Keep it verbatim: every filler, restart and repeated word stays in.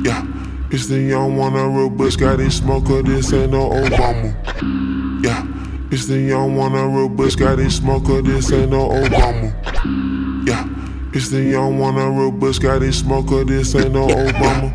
Yeah, it's the young one, a real bush, got it smoker, this ain't no Obama. Yeah, it's the young one, a real bush, got it smoker, this ain't no Obama. Yeah, it's the young one, a real bush, got it smoker, this ain't no Obama.